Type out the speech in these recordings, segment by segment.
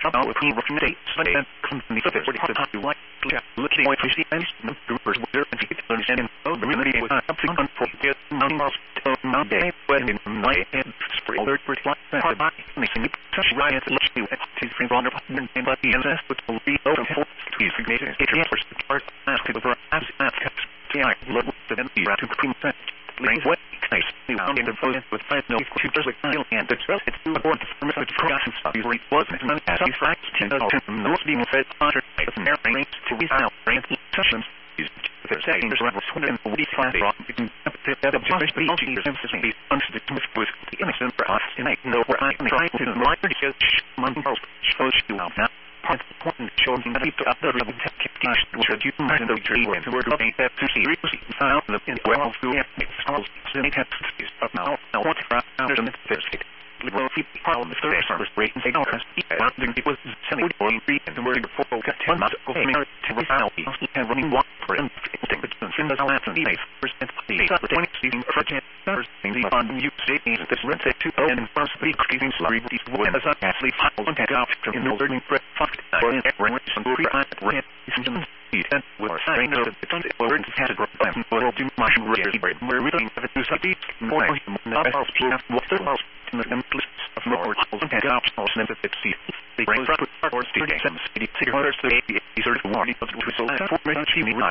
about with Russian dates, and company for this, what you like, looking away for the end, groupers were there, and she could understand him, really was something unfortunate, not day, when in my head, spray alert, like that, making it such riot, let's do it, his friends on her, and but the NSS would be over for to signate it, first the part, asked it over, as I look the empty rat to cream set. Laying what nice new in the phone with 5 no computers like Neil and the trust it's too important for me to forget some stuff usually wasn't none as these facts to no being said under the air range to be out range sessions is their settings level 20 and 45 you can that just be emphasis be understood with the innocent for us tonight know where I am trying to write because month shows you out now part of the point showing that people up there will take cash to you might know tree when we're looking at to see found the in well to have space of now what there's an interface liberal people problem the service rate and take our it was semi or free and we're for 10 months go to result and running one for in the last and percent the 20 season project first thing the fund you say this rent to and first be creating slurry when as I actually file and out in the learning fucked or in every rent and we're saying that the country or in category will do much we're reading the two cities more not else what the most in the lists of more and out and the see the brain or students and city orders to be sort of warning of to so for me she not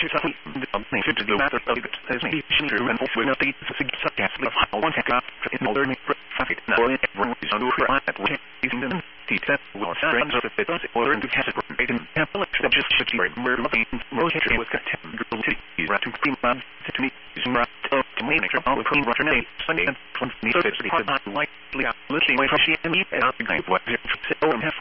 to do matter of it as me true and will not be suggest of how one take up in learning traffic or in everyone is on for at what is in the teacher will strange of the fitness or into category in temple just should be we're looking rotating with category is right to cream man to me is right to me make sure all the cream roger name Sunday and 20 minutes not likely looking away from she and me and I think what so have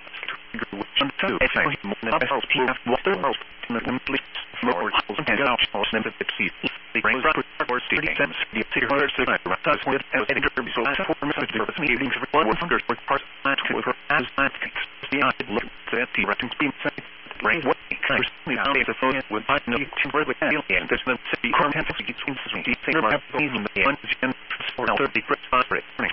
to actually what the most in the complete floor and out and the see the brain or city sense the city orders to does with as any so as for message for meetings for 100 for part as I think the I look at the writing being set brain what kind of the phone with I know temporarily and there's no city content to get to the thing have the 1 for 30